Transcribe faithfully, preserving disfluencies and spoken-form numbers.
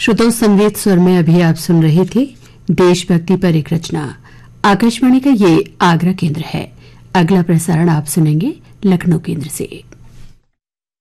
श्रोताओं, संगीत स्वर में अभी आप सुन रहे थे देशभक्ति पर एक रचना। आकाशवाणी का ये आगरा केंद्र है। अगला प्रसारण आप सुनेंगे लखनऊ केंद्र से।